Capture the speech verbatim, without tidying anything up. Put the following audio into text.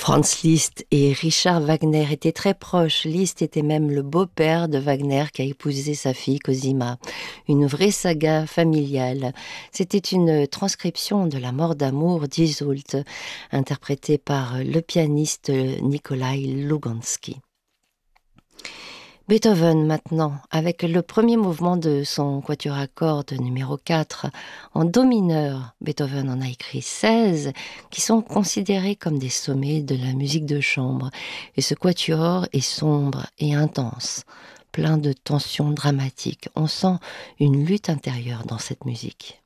Franz Liszt et Richard Wagner étaient très proches. Liszt était même le beau-père de Wagner qui a épousé sa fille Cosima. Une vraie saga familiale. C'était une transcription de La mort d'amour d'Isolde, interprétée par le pianiste Nikolai Lugansky. Beethoven maintenant, avec le premier mouvement de son quatuor à cordes numéro quatre en do mineur. Beethoven en a écrit seize qui sont considérés comme des sommets de la musique de chambre. Et ce quatuor est sombre et intense, plein de tensions dramatiques. On sent une lutte intérieure dans cette musique.